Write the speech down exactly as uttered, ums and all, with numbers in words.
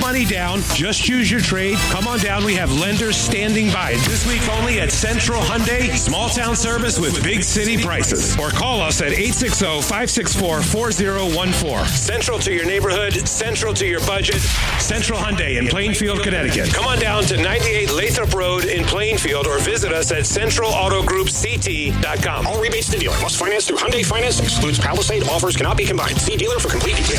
money down. Just use your trade. Come on down. We have lenders standing by. This week only at Central Hyundai. Small town service with big city prices. Or call us at eight six zero, five six four, four zero one four. Central to your neighborhood. Central to your budget. Central Hyundai in Plainfield, Connecticut. Come on down to ninety-eight Lathrop Road in Plainfield or visit us at central auto group c t dot com. All rebates to dealer. Must finance through Hyundai Finance. Excludes Palisade. Offers cannot be combined. See dealer for complete details.